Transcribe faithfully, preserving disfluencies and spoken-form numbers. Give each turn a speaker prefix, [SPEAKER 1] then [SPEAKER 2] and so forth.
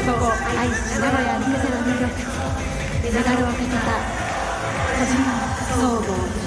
[SPEAKER 1] 男愛知名古屋にせの魅力、メダルをかけた個人総合